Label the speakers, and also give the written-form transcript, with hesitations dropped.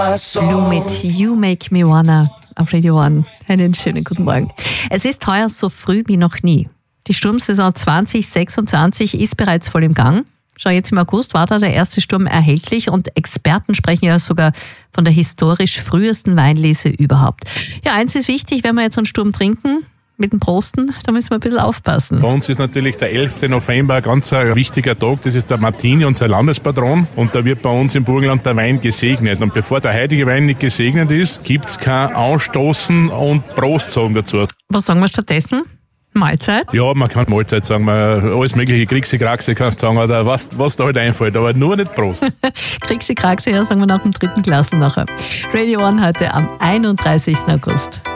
Speaker 1: Lou mit You Make Me Wanna auf Radio One. Einen schönen guten Morgen. Es ist heuer so früh wie noch nie. Die Sturmsaison 2026 ist bereits voll im Gang. Schon jetzt im August war da der erste Sturm erhältlich und Experten sprechen ja sogar von der historisch frühesten Weinlese überhaupt. Ja, eins ist wichtig, wenn wir jetzt einen Sturm trinken, mit dem Prosten, da müssen wir ein bisschen aufpassen.
Speaker 2: Bei uns ist natürlich der 11. November ein ganz wichtiger Tag. Das ist der Martini, unser Landespatron. Und da wird bei uns im Burgenland der Wein gesegnet. Und bevor der heutige Wein nicht gesegnet ist, gibt's kein Anstoßen und Prost sagen dazu.
Speaker 1: Was sagen wir stattdessen? Mahlzeit?
Speaker 2: Ja, man kann Mahlzeit sagen. Alles mögliche Kriegsy, Kraxe kannst du sagen, oder was da halt einfällt. Aber nur nicht Prost.
Speaker 1: Kriegsy, Kraxe, ja, sagen wir nach dem 3. Glas nachher. Radio One heute am 31. August.